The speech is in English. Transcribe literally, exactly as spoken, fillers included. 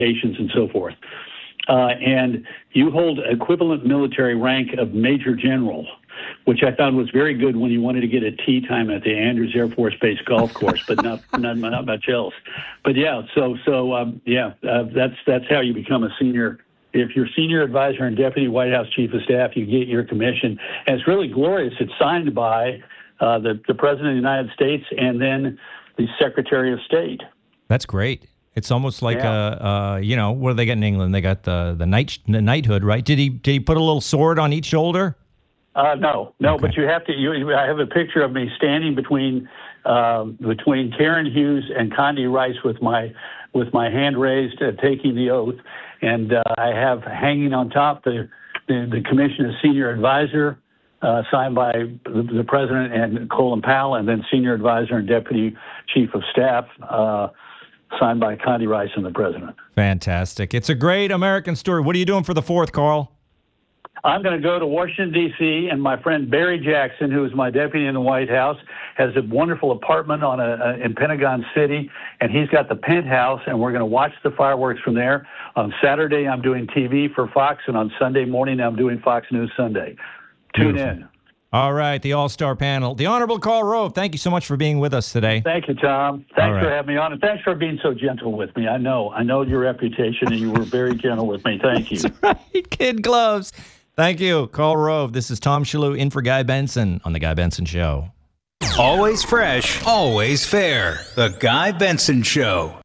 certifications and so forth. Uh, and you hold equivalent military rank of Major General, which I found was very good when you wanted to get a tee time at the Andrews Air Force Base golf course, but not not, not much else. But yeah, so so um, yeah, uh, that's that's how you become a senior. If you're senior advisor and deputy White House chief of staff, you get your commission, and it's really glorious. It's signed by uh, the the president of the United States and then the Secretary of State. That's great. It's almost like yeah. a, uh, you know, what do they got in England? They got the the knight the knighthood, right? Did he did he put a little sword on each shoulder? Uh, no, no, okay. But you have to. You, I have a picture of me standing between uh, between Karen Hughes and Condi Rice with my with my hand raised, uh, taking the oath, and uh, I have hanging on top the the, the commission as senior advisor, uh, signed by the, the president and Colin Powell, and then senior advisor and deputy chief of staff. Uh, Signed by Condi Rice and the president. Fantastic. It's a great American story. What are you doing for the fourth, Carl? I'm going to go to Washington, D C, and my friend Barry Jackson, who is my deputy in the White House, has a wonderful apartment on a, a, in Pentagon City, and he's got the penthouse, and we're going to watch the fireworks from there. On Saturday, I'm doing T V for Fox, and on Sunday morning, I'm doing Fox News Sunday. Tune Beautiful. in. All right, the all-star panel. The Honorable Karl Rove, thank you so much for being with us today. Thank you, Tom. Thanks right. for having me on, and thanks for being so gentle with me. I know. I know your reputation, and you were very gentle with me. Thank you. That's right, kid gloves. Thank you, Karl Rove. This is Tom Shalhoub in for Guy Benson on The Guy Benson Show. Always fresh, always fair. The Guy Benson Show.